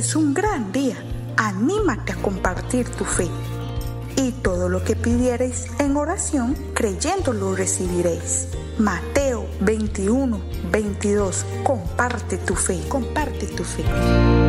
es un gran día. Anímate a compartir tu fe. Y todo lo que pidiereis en oración, creyéndolo recibiréis. Mateo 21, 22. Comparte tu fe, comparte tu fe.